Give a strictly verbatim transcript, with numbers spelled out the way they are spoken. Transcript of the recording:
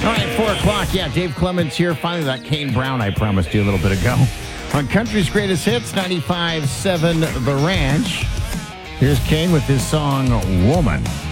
All right, four o'clock. Yeah, Dave Clemens here. Finally, that Kane Brown I promised you a little bit ago. On Country's Greatest Hits, ninety-five point seven The Ranch. Here's Kane with his song, Woman.